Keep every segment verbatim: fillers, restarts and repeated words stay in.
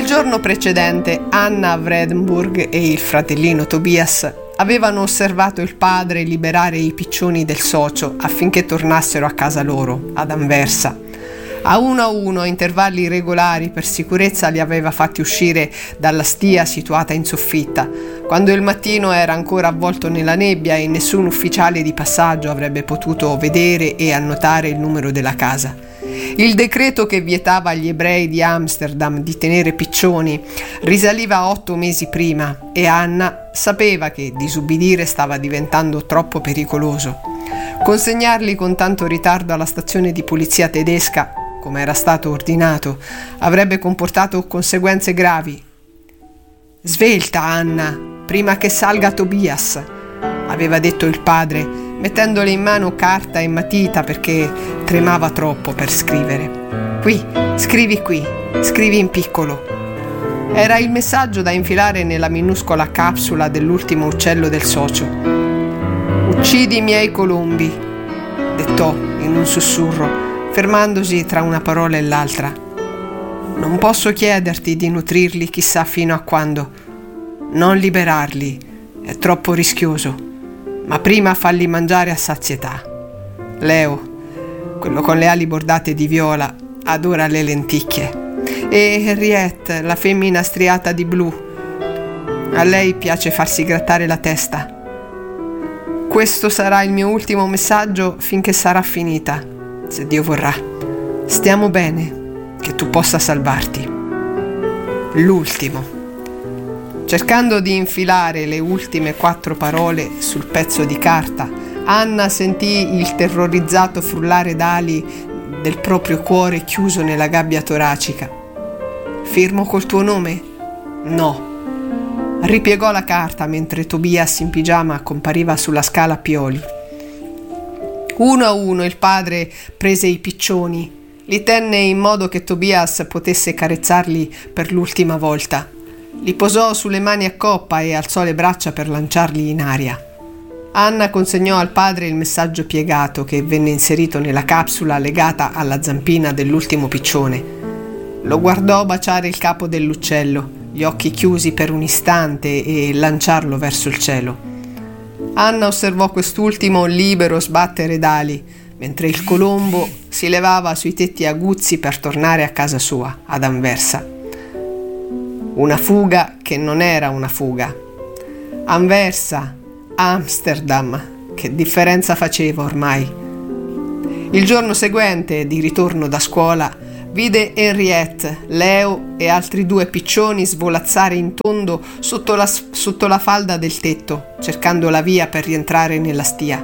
giorno precedente Anna Vredenburg e il fratellino Tobias avevano osservato il padre liberare i piccioni del socio affinché tornassero a casa loro, ad Anversa. A uno a uno, a intervalli regolari, per sicurezza li aveva fatti uscire dalla stia situata in soffitta, quando il mattino era ancora avvolto nella nebbia e nessun ufficiale di passaggio avrebbe potuto vedere e annotare il numero della casa. Il decreto che vietava agli ebrei di Amsterdam di tenere piccioni risaliva a otto mesi prima e Anna sapeva che disubbidire stava diventando troppo pericoloso. Consegnarli con tanto ritardo alla stazione di polizia tedesca, come era stato ordinato, avrebbe comportato conseguenze gravi. «Svelta, Anna, prima che salga Tobias», aveva detto il padre, mettendole in mano carta e matita perché tremava troppo per scrivere. «Qui, scrivi qui, scrivi in piccolo». Era il messaggio da infilare nella minuscola capsula dell'ultimo uccello del socio. «Uccidi i miei colombi», dettò in un sussurro, fermandosi tra una parola e l'altra. «Non posso chiederti di nutrirli chissà fino a quando. Non liberarli, è troppo rischioso, ma prima falli mangiare a sazietà. Leo, quello con le ali bordate di viola, adora le lenticchie. E Henriette, la femmina striata di blu, a lei piace farsi grattare la testa. Questo sarà il mio ultimo messaggio finché sarà finita, se Dio vorrà. Stiamo bene, che tu possa salvarti». L'ultimo. Cercando di infilare le ultime quattro parole sul pezzo di carta, Anna sentì il terrorizzato frullare d'ali del proprio cuore chiuso nella gabbia toracica. «Firmo col tuo nome?» «No». Ripiegò la carta mentre Tobias in pigiama compariva sulla scala a pioli. Uno a uno il padre prese i piccioni, li tenne in modo che Tobias potesse carezzarli per l'ultima volta. Li posò sulle mani a coppa e alzò le braccia per lanciarli in aria. Anna consegnò al padre il messaggio piegato che venne inserito nella capsula legata alla zampina dell'ultimo piccione. Lo guardò baciare il capo dell'uccello, gli occhi chiusi per un istante, e lanciarlo verso il cielo. Anna osservò quest'ultimo libero sbattere d'ali, mentre il colombo si levava sui tetti aguzzi per tornare a casa sua, ad Anversa. Una fuga che non era una fuga. Anversa, Amsterdam, che differenza faceva ormai? Il giorno seguente, di ritorno da scuola, vide Henriette, Leo e altri due piccioni svolazzare in tondo sotto la, sotto la falda del tetto, cercando la via per rientrare nella stia.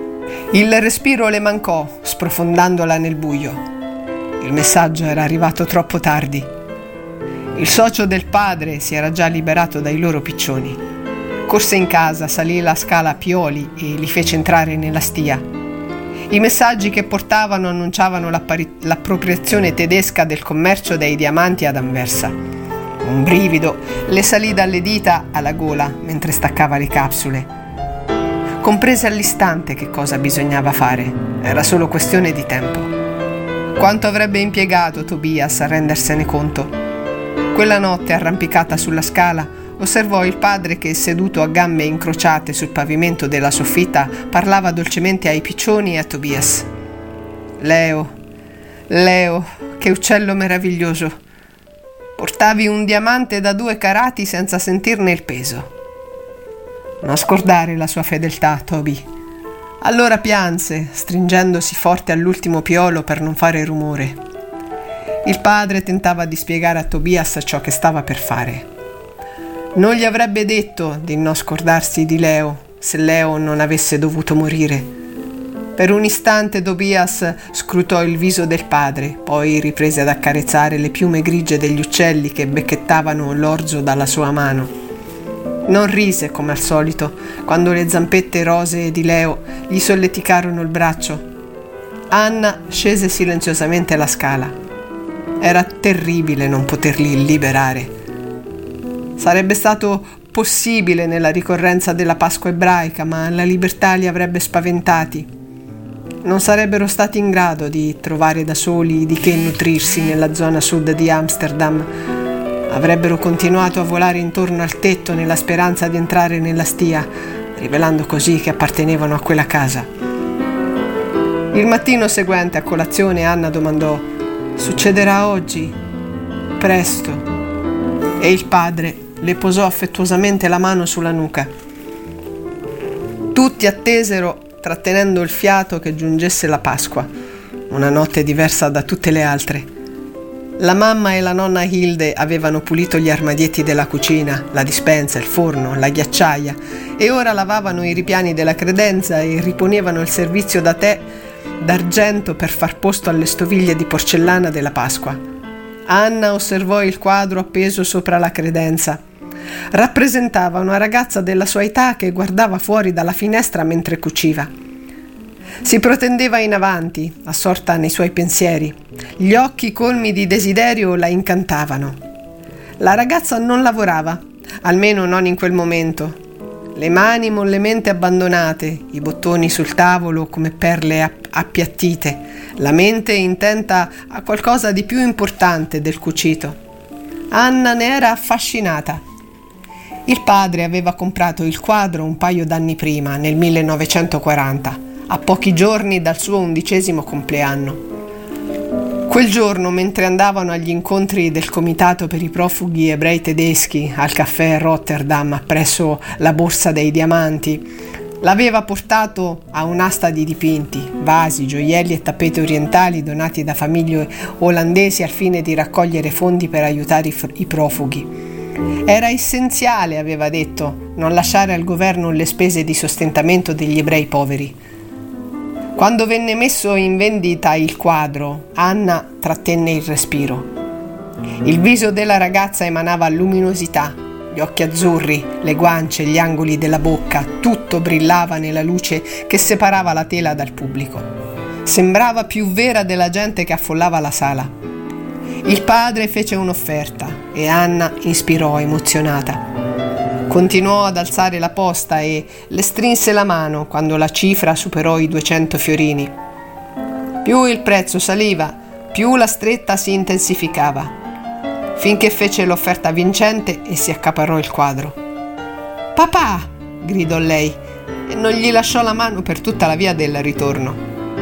Il respiro le mancò, sprofondandola nel buio. Il messaggio era arrivato troppo tardi. Il socio del padre si era già liberato dai loro piccioni. Corse in casa, salì la scala a pioli e li fece entrare nella stia. I messaggi che portavano annunciavano l'appropriazione tedesca del commercio dei diamanti ad Anversa. Un brivido le salì dalle dita alla gola mentre staccava le capsule. Comprese all'istante che cosa bisognava fare. Era solo questione di tempo. Quanto avrebbe impiegato Tobias a rendersene conto? Quella notte, arrampicata sulla scala, osservò il padre che, seduto a gambe incrociate sul pavimento della soffitta, parlava dolcemente ai piccioni e a Tobias. «Leo, Leo, che uccello meraviglioso! Portavi un diamante da due carati senza sentirne il peso. Non scordare la sua fedeltà, Toby». Allora pianse, stringendosi forte all'ultimo piolo per non fare rumore. Il padre tentava di spiegare a Tobias ciò che stava per fare. Non gli avrebbe detto di non scordarsi di Leo se Leo non avesse dovuto morire. Per un istante Tobias scrutò il viso del padre, poi riprese ad accarezzare le piume grigie degli uccelli che becchettavano l'orzo dalla sua mano. Non rise come al solito quando le zampette rosee di Leo gli solleticarono il braccio. Anna scese silenziosamente la scala. Era terribile non poterli liberare. Sarebbe stato possibile nella ricorrenza della Pasqua ebraica, ma la libertà li avrebbe spaventati. Non sarebbero stati in grado di trovare da soli di che nutrirsi nella zona sud di Amsterdam. Avrebbero continuato a volare intorno al tetto nella speranza di entrare nella stia, rivelando così che appartenevano a quella casa. Il mattino seguente a colazione Anna domandò: «Succederà oggi? Presto?» E il padre le posò affettuosamente la mano sulla nuca. Tutti attesero, trattenendo il fiato, che giungesse la Pasqua, una notte diversa da tutte le altre. La mamma e la nonna Hilde avevano pulito gli armadietti della cucina, la dispensa, il forno, la ghiacciaia, e ora lavavano i ripiani della credenza e riponevano il servizio da tè d'argento per far posto alle stoviglie di porcellana della Pasqua. Anna osservò il quadro appeso sopra la credenza. Rappresentava una ragazza della sua età che guardava fuori dalla finestra mentre cuciva. Si protendeva in avanti, assorta nei suoi pensieri. Gli occhi colmi di desiderio la incantavano. La ragazza non lavorava, almeno non in quel momento. Le mani mollemente abbandonate, i bottoni sul tavolo come perle app- appiattite, la mente intenta a qualcosa di più importante del cucito. Anna ne era affascinata. Il padre aveva comprato il quadro un paio d'anni prima, nel millenovecentoquaranta, a pochi giorni dal suo undicesimo compleanno. Quel giorno, mentre andavano agli incontri del Comitato per i profughi ebrei tedeschi al caffè Rotterdam presso la Borsa dei Diamanti, l'aveva portato a un'asta di dipinti, vasi, gioielli e tappeti orientali donati da famiglie olandesi al fine di raccogliere fondi per aiutare i, fr- i profughi. Era essenziale, aveva detto, non lasciare al governo le spese di sostentamento degli ebrei poveri. Quando venne messo in vendita il quadro, Anna trattenne il respiro. Il viso della ragazza emanava luminosità, gli occhi azzurri, le guance, gli angoli della bocca, tutto brillava nella luce che separava la tela dal pubblico. Sembrava più vera della gente che affollava la sala. Il padre fece un'offerta e Anna ispirò emozionata. Continuò ad alzare la posta e le strinse la mano quando la cifra superò i duecento fiorini. Più il prezzo saliva, più la stretta si intensificava, finché fece l'offerta vincente e si accaparrò il quadro. «Papà!» gridò lei e non gli lasciò la mano per tutta la via del ritorno.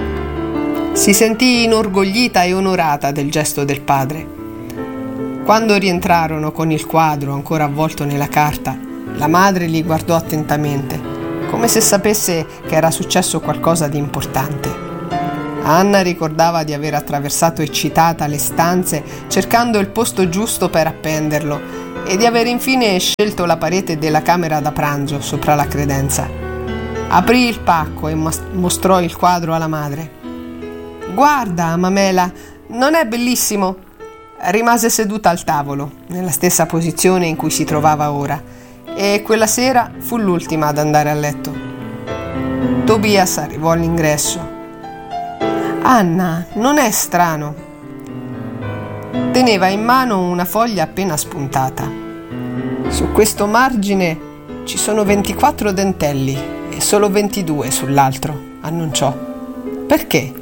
Si sentì inorgoglita e onorata del gesto del padre. Quando rientrarono con il quadro ancora avvolto nella carta, la madre li guardò attentamente, come se sapesse che era successo qualcosa di importante. Anna ricordava di aver attraversato eccitata le stanze cercando il posto giusto per appenderlo e di aver infine scelto la parete della camera da pranzo sopra la credenza. Aprì il pacco e mostrò il quadro alla madre. «Guarda, Mamela, non è bellissimo?» Rimase seduta al tavolo, nella stessa posizione in cui si trovava ora, e quella sera fu l'ultima ad andare a letto. Tobias arrivò all'ingresso. «Anna, non è strano?» Teneva in mano una foglia appena spuntata. «Su questo margine ci sono ventiquattro dentelli e solo ventidue sull'altro», annunciò. «Perché?»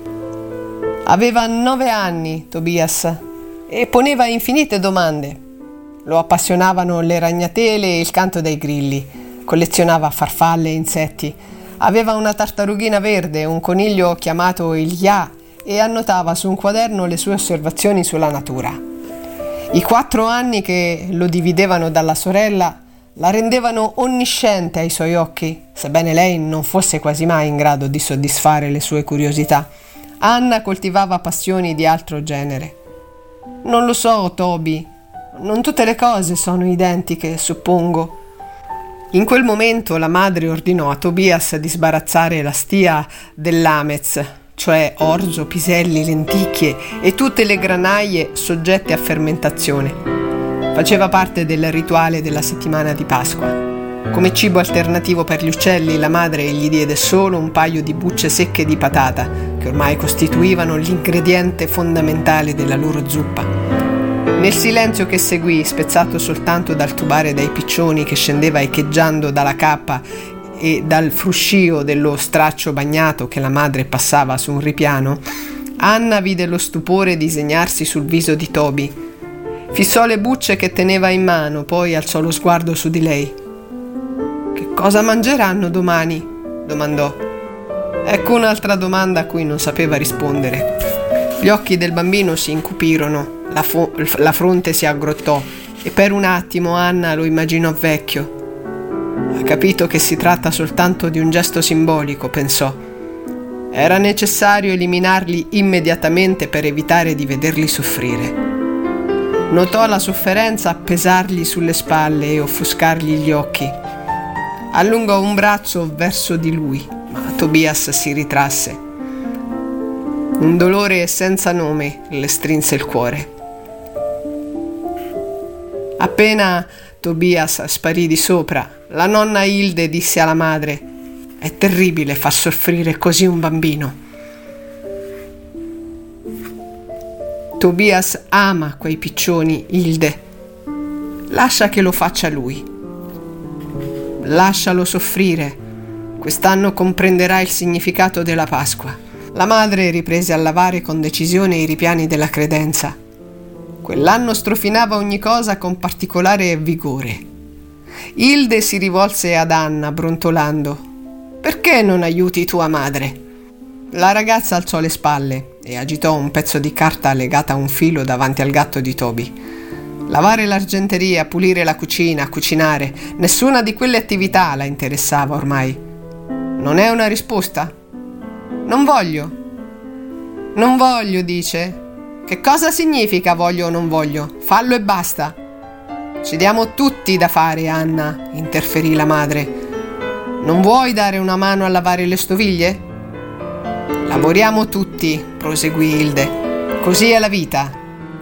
Aveva nove anni, Tobias, e poneva infinite domande. Lo appassionavano le ragnatele e il canto dei grilli. Collezionava farfalle e insetti. Aveva una tartarughina verde, un coniglio chiamato il Ya, e annotava su un quaderno le sue osservazioni sulla natura. I quattro anni che lo dividevano dalla sorella la rendevano onnisciente ai suoi occhi, sebbene lei non fosse quasi mai in grado di soddisfare le sue curiosità. Anna coltivava passioni di altro genere. «Non lo so, Toby. Non tutte le cose sono identiche, suppongo». In quel momento la madre ordinò a Tobias di sbarazzare la stia dell'Amez, cioè orzo, piselli, lenticchie e tutte le granaie soggette a fermentazione. Faceva parte del rituale della settimana di Pasqua. Come cibo alternativo per gli uccelli, la madre gli diede solo un paio di bucce secche di patata, che ormai costituivano l'ingrediente fondamentale della loro zuppa. Nel silenzio che seguì, spezzato soltanto dal tubare dai piccioni che scendeva echeggiando dalla cappa e dal fruscio dello straccio bagnato che la madre passava su un ripiano, Anna vide lo stupore disegnarsi sul viso di Toby. Fissò le bucce che teneva in mano, poi alzò lo sguardo su di lei. «Che cosa mangeranno domani?» domandò. Ecco un'altra domanda a cui non sapeva rispondere. Gli occhi del bambino si incupirono, la, fo- la fronte si aggrottò e per un attimo Anna lo immaginò vecchio. Ha capito che si tratta soltanto di un gesto simbolico, pensò. Era necessario eliminarli immediatamente per evitare di vederli soffrire. Notò la sofferenza pesargli sulle spalle e offuscargli gli occhi. Allungò un braccio verso di lui, ma Tobias si ritrasse. Un dolore senza nome le strinse il cuore. Appena Tobias sparì di sopra, la nonna Hilde disse alla madre: «È terribile far soffrire così un bambino». Tobias ama quei piccioni, Hilde. Lascia che lo faccia lui. Lascialo soffrire. Quest'anno comprenderà il significato della Pasqua. La madre riprese a lavare con decisione i ripiani della credenza. Quell'anno strofinava ogni cosa con particolare vigore. Hilde si rivolse ad Anna brontolando: «Perché non aiuti tua madre?» La ragazza alzò le spalle e agitò un pezzo di carta legata a un filo davanti al gatto di Toby. Lavare l'argenteria, pulire la cucina, cucinare, nessuna di quelle attività la interessava ormai. Non è una risposta? Non voglio. Non voglio, dice. Che cosa significa voglio o non voglio? Fallo e basta. Ci diamo tutti da fare, Anna, interferì la madre. Non vuoi dare una mano a lavare le stoviglie? Lavoriamo tutti, proseguì Hilde. Così è la vita.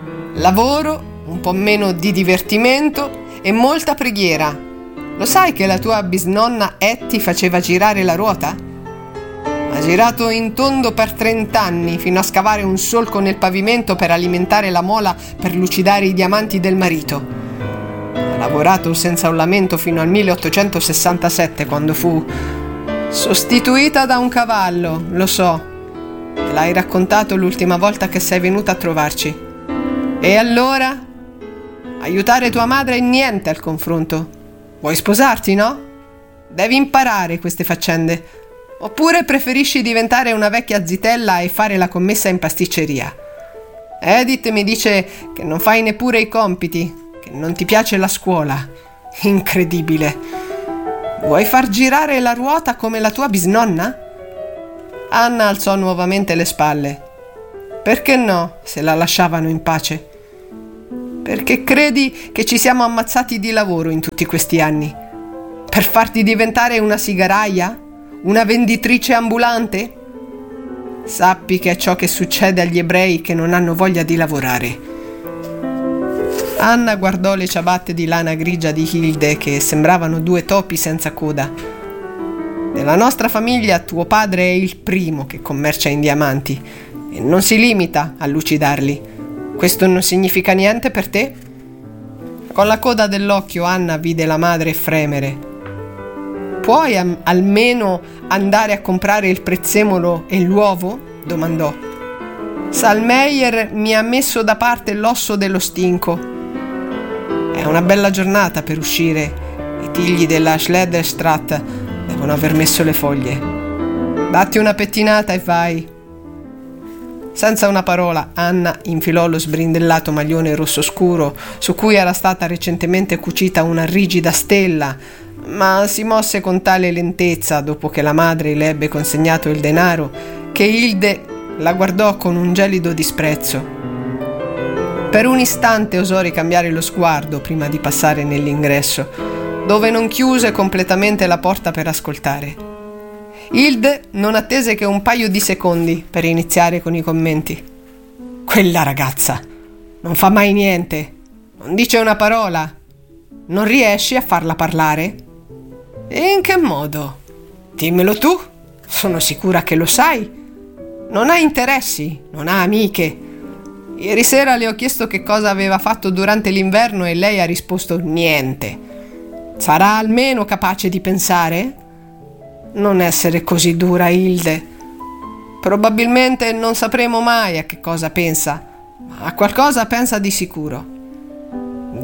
Lavoro, un po' meno di divertimento e molta preghiera. Lo sai che la tua bisnonna Etty faceva girare la ruota? Ha girato in tondo per trent'anni fino a scavare un solco nel pavimento per alimentare la mola per lucidare i diamanti del marito. Ha lavorato senza un lamento fino al milleottocentosessantasette, quando fu sostituita da un cavallo, lo so. Me l'hai raccontato l'ultima volta che sei venuta a trovarci. E allora? Aiutare tua madre è niente al confronto. Vuoi sposarti, no? Devi imparare queste faccende. Oppure preferisci diventare una vecchia zitella e fare la commessa in pasticceria? Edith mi dice che non fai neppure i compiti, che non ti piace la scuola. Incredibile. Vuoi far girare la ruota come la tua bisnonna? Anna alzò nuovamente le spalle. Perché no, se la lasciavano in pace? Perché credi che ci siamo ammazzati di lavoro in tutti questi anni? Per farti diventare una sigaraia? Una venditrice ambulante? Sappi che è ciò che succede agli ebrei che non hanno voglia di lavorare. Anna guardò le ciabatte di lana grigia di Hilde che sembravano due topi senza coda. Nella nostra famiglia tuo padre è il primo che commercia in diamanti e non si limita a lucidarli. Questo non significa niente per te? Con la coda dell'occhio Anna vide la madre fremere. Puoi am- almeno andare a comprare il prezzemolo e l'uovo? Domandò. Salmeyer mi ha messo da parte l'osso dello stinco. È una bella giornata per uscire. I tigli della Schlederstraat devono aver messo le foglie. Datti una pettinata e vai. Senza una parola, Anna infilò lo sbrindellato maglione rosso scuro su cui era stata recentemente cucita una rigida stella, ma si mosse con tale lentezza dopo che la madre le ebbe consegnato il denaro che Hilde la guardò con un gelido disprezzo. Per un istante osò ricambiare lo sguardo prima di passare nell'ingresso, dove non chiuse completamente la porta per ascoltare. Hilde non attese che un paio di secondi per iniziare con i commenti. Quella ragazza non fa mai niente, non dice una parola. Non riesci a farla parlare? E in che modo? Dimmelo tu, sono sicura che lo sai. Non ha interessi, non ha amiche. Ieri sera le ho chiesto che cosa aveva fatto durante l'inverno e lei ha risposto niente. Sarà almeno capace di pensare? Non essere così dura, Hilde. Probabilmente non sapremo mai a che cosa pensa, ma a qualcosa pensa di sicuro.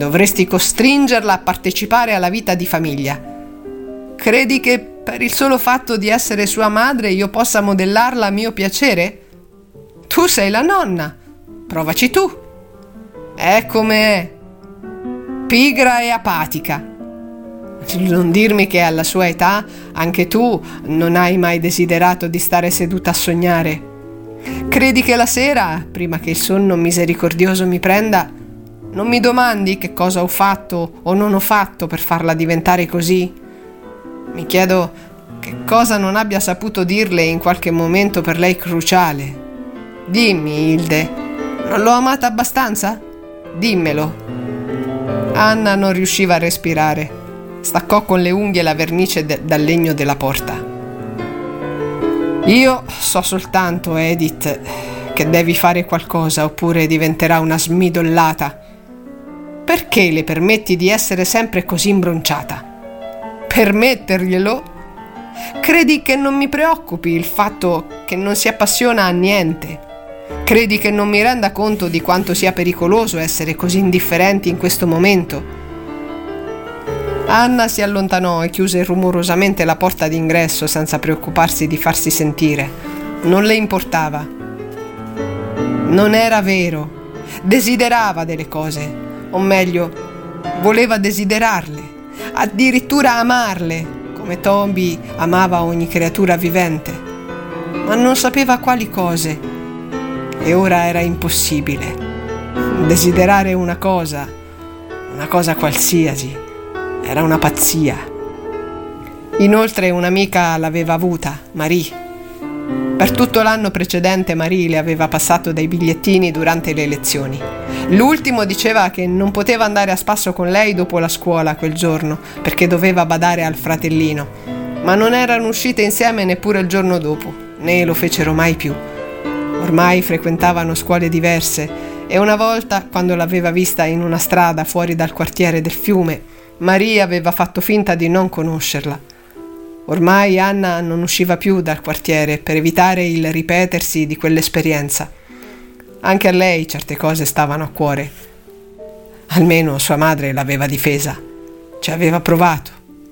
Dovresti costringerla a partecipare alla vita di famiglia. Credi che per il solo fatto di essere sua madre io possa modellarla a mio piacere? Tu sei la nonna, provaci tu. È com'è, pigra e apatica. Non dirmi che alla sua età anche tu non hai mai desiderato di stare seduta a sognare. Credi che la sera, prima che il sonno misericordioso mi prenda, non mi domandi che cosa ho fatto o non ho fatto per farla diventare così? Mi chiedo che cosa non abbia saputo dirle in qualche momento per lei cruciale. Dimmi, Hilde, non l'ho amata abbastanza? Dimmelo. Anna non riusciva a respirare. Staccò con le unghie la vernice de- dal legno della porta. Io so soltanto, Edith, che devi fare qualcosa oppure diventerà una smidollata. Perché le permetti di essere sempre così imbronciata? Permetterglielo? Credi che non mi preoccupi il fatto che non si appassiona a niente? Credi che non mi renda conto di quanto sia pericoloso essere così indifferenti in questo momento? Anna si allontanò e chiuse rumorosamente la porta d'ingresso senza preoccuparsi di farsi sentire. Non le importava. Non era vero. Desiderava delle cose, o meglio, voleva desiderarle, addirittura amarle, come Toby amava ogni creatura vivente, ma non sapeva quali cose, e ora era impossibile. Desiderare una cosa, una cosa qualsiasi, era una pazzia. Inoltre un'amica l'aveva avuta, Marie. Per tutto l'anno precedente Marie le aveva passato dei bigliettini durante le lezioni. L'ultimo diceva che non poteva andare a spasso con lei dopo la scuola quel giorno perché doveva badare al fratellino, ma non erano uscite insieme neppure il giorno dopo, né lo fecero mai più. Ormai frequentavano scuole diverse e una volta, quando l'aveva vista in una strada fuori dal quartiere del fiume, Marie aveva fatto finta di non conoscerla. Ormai Anna non usciva più dal quartiere per evitare il ripetersi di quell'esperienza. Anche a lei certe cose stavano a cuore. Almeno sua madre l'aveva difesa, ci aveva provato.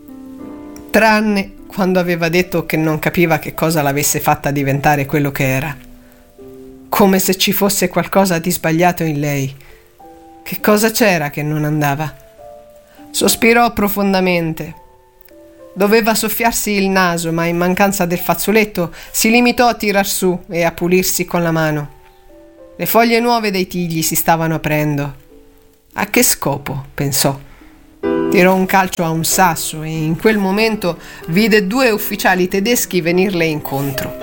Tranne quando aveva detto che non capiva che cosa l'avesse fatta diventare quello che era. Come se ci fosse qualcosa di sbagliato in lei. Che cosa c'era che non andava? Sospirò profondamente. Doveva soffiarsi il naso, ma in mancanza del fazzoletto si limitò a tirar su e a pulirsi con la mano. Le foglie nuove dei tigli si stavano aprendo. A che scopo? Pensò. Tirò un calcio a un sasso e in quel momento vide due ufficiali tedeschi venirle incontro.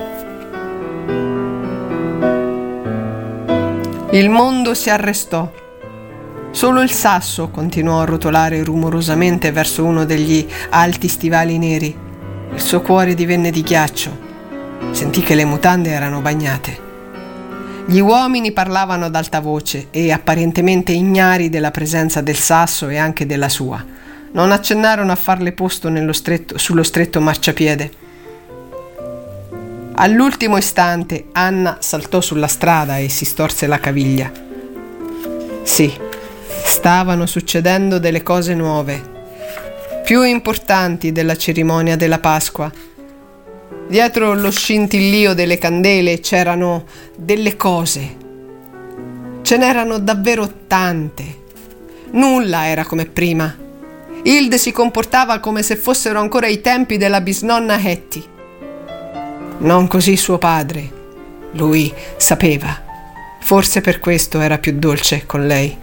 Il mondo si arrestò. Solo il sasso continuò a rotolare rumorosamente verso uno degli alti stivali neri. Il suo cuore divenne di ghiaccio. Sentì che le mutande erano bagnate. Gli uomini parlavano ad alta voce e apparentemente ignari della presenza del sasso e anche della sua. Non accennarono a farle posto nello stretto, sullo stretto marciapiede. All'ultimo istante Anna saltò sulla strada e si storse la caviglia. Sì. Stavano succedendo delle cose nuove, più importanti della cerimonia della Pasqua. Dietro lo scintillio delle candele c'erano delle cose. Ce n'erano davvero tante. Nulla era come prima. Hilde si comportava come se fossero ancora i tempi della bisnonna Hetty. Non così suo padre. Lui sapeva. Forse per questo era più dolce con lei.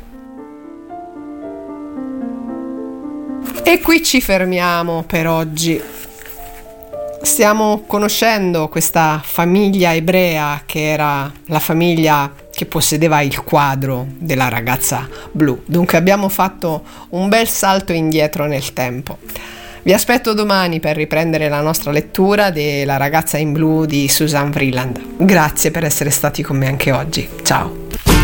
E qui ci fermiamo per oggi. Stiamo conoscendo questa famiglia ebrea che era la famiglia che possedeva il quadro della ragazza blu. Dunque abbiamo fatto un bel salto indietro nel tempo. Vi aspetto domani per riprendere la nostra lettura della ragazza in blu di Susan Vreeland. Grazie per essere stati con me anche oggi. Ciao!